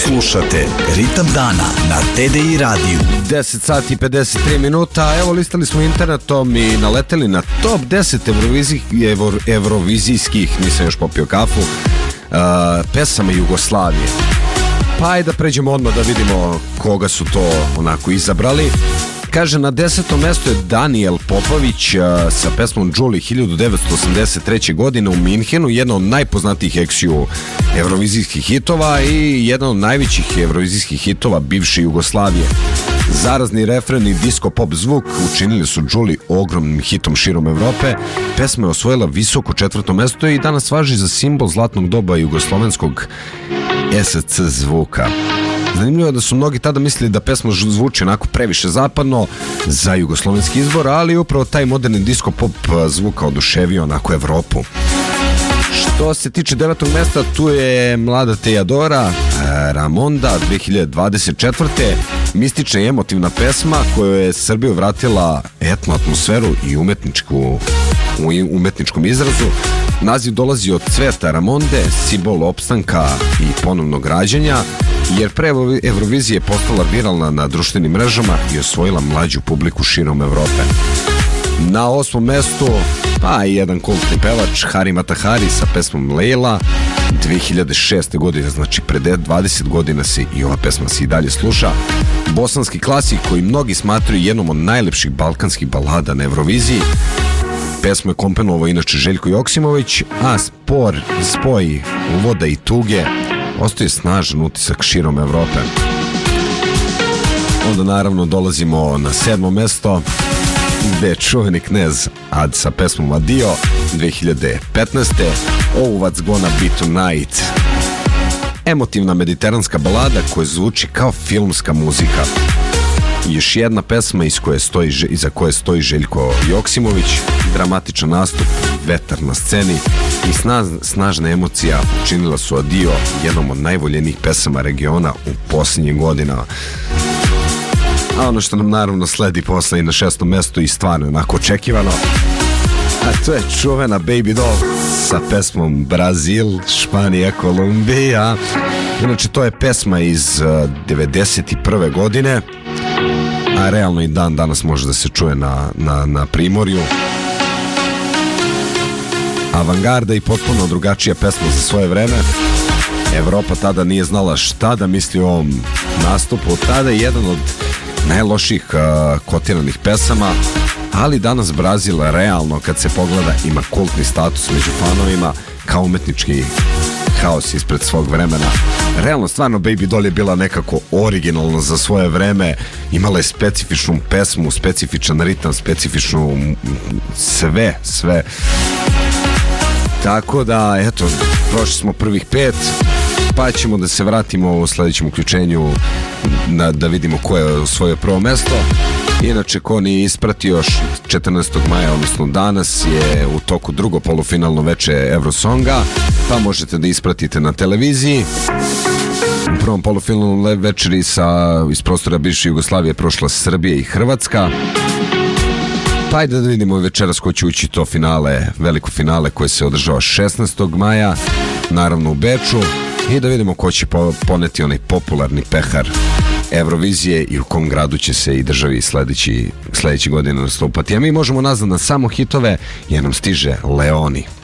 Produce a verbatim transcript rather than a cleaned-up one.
Slušate Ritam dana na T D I radiju. deset sati i pedeset tri minuta. Evo, listali smo internetom i naleteli na top deset evrovizij, evro, evrovizijskih, nisam još popio kafu, uh, pesama Jugoslavije. Pa ajde da pređemo odmah da vidimo koga su to onako izabrali. Kaže, na desetom mjestu je Danijel Popović uh, sa pesmom Julie hiljadu devetsto osamdeset treće. godine u Minhenu, jedna od najpoznatijih eksiju evrovizijskih hitova i jedna od najvećih evrovizijskih hitova bivše Jugoslavije. Zarazni refren i disco pop zvuk učinili su Julie ogromnim hitom širom Evrope. Pesma je osvojila visoko četvrto mjesto i danas važi za simbol zlatnog doba jugoslovenskog es ce zvuka. Zanimljivo je da su mnogi tada mislili da pesma zvuči onako previše zapadno za jugoslovenski izbor, ali upravo taj moderni disco pop zvuk oduševio onako Evropu. Što se tiče devetog mjesta, tu je mlada Teodora Ramonda dve hiljade dvadeset četvrte. Mistična i emotivna pesma koja je Srbiju vratila etnu atmosferu i umetničku, u umetničkom izrazu. Naziv dolazi od cveta Ramonde, simbol opstanka i ponovnog rađanja, jer pre Eurovizije je postala viralna na društvenim mrežama i osvojila mlađu publiku širom Evrope. Na osmom mjestu, pa i jedan kultni pevač, Hari Matahari sa pesmom Leila, dve hiljade šeste. godine, znači pred dvadeset godina se i ova pesma se i dalje sluša. Bosanski klasik koji mnogi smatraju jednom od najlepših balkanskih balada na Euroviziji. Pesmu je komponovao inače Željko Joksimović, a spor, spoj uvoda i tuge ostaje snažan utisak širom Evrope. Onda naravno dolazimo na sedmo mjesto, gde je čuveni knez Ad sa pesmom Adio dve hiljade petnaeste. Oh, what's gonna be tonight. Emotivna mediteranska balada koja zvuči kao filmska muzika. Još jedna pesma iz koje stoji, iza koje stoji Željko Joksimović, dramatičan nastup, vetar na sceni i snaž, snažna emocija učinila su Adio jednom od najvoljenijih pesama regiona u posljednjim godinama. A ono što nam naravno sledi posle i na šestom mjestu i stvarno onako očekivano, a to je čuvena Baby Doll sa pesmom Brazil, Španija, Kolumbija. Inače, to je pesma iz uh, devedeset prve. godine, a realno i dan danas može da se čuje na, na, na primorju. Avangarda i potpuno drugačija pesma za svoje vreme. Evropa tada nije znala šta da misli o ovom nastupu. Tada je jedan od najloših uh, kotiranih pesama, ali danas Brazil realno kad se pogleda ima kultni status među fanovima kao umetnički haos ispred svog vremena. Realno, stvarno Baby Doll je bila nekako originalna za svoje vreme, imala je specifičnu pesmu, specifičan ritam, specifičnu sve, sve. Tako da, eto, prošli smo prvih pet, pa ćemo da se vratimo u sljedećem uključenju na, da vidimo ko je osvojio prvo mesto. Inače, ko nije ispratio, još četrnaestog maja, odnosno danas, je u toku drugo polufinalno veče Eurosonga, pa možete da ispratite na televiziji. U prvom polufinalnom večeri sa, iz prostora bivše Jugoslavije prošla Srbija i Hrvatska. Pa ajde da vidimo večeras ko će ući to finale, veliko finale koje se održava šesnaestog maja, naravno u Beču, i da vidimo ko će poneti onaj popularni pehar Eurovizije i u kom gradu će se i državi sljedeći, sljedeći godine nastupati. A mi možemo nazad na samo hitove jer nam stiže Leoni.